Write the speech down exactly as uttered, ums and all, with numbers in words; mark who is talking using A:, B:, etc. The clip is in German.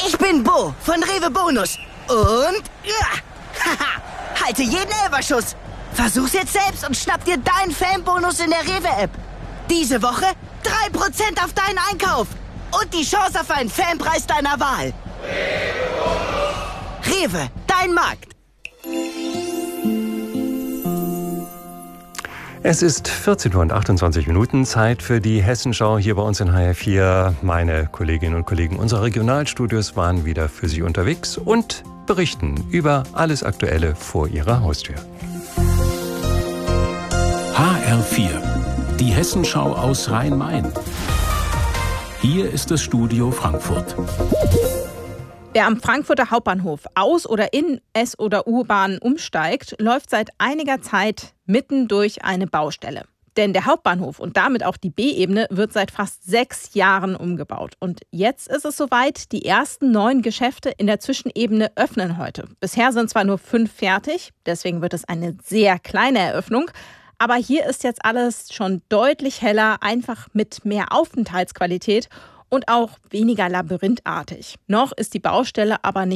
A: Ich bin Bo von Rewe Bonus. Und ja, haha, halte jeden Elferschuss. Versuch's jetzt selbst und schnapp dir deinen Fanbonus in der Rewe-App. Diese Woche drei Prozent auf deinen Einkauf. Und die Chance auf einen Fanpreis deiner Wahl. Rewe, dein Markt.
B: Es ist vierzehn Uhr und achtundzwanzig Minuten, Zeit für die Hessenschau hier bei uns in H R vier. Meine Kolleginnen und Kollegen unserer Regionalstudios waren wieder für Sie unterwegs und berichten über alles Aktuelle vor Ihrer Haustür.
C: H R vier, die Hessenschau aus Rhein-Main. Hier ist das Studio Frankfurt.
D: Wer am Frankfurter Hauptbahnhof aus oder in S- oder U-Bahn umsteigt, läuft seit einiger Zeit mitten durch eine Baustelle. Denn der Hauptbahnhof und damit auch die B-Ebene wird seit fast sechs Jahren umgebaut. Und jetzt ist es soweit, die ersten neun Geschäfte in der Zwischenebene öffnen heute. Bisher sind zwar nur fünf fertig, deswegen wird es eine sehr kleine Eröffnung. Aber hier ist jetzt alles schon deutlich heller, einfach mit mehr Aufenthaltsqualität und auch weniger labyrinthartig. Noch ist die Baustelle aber nicht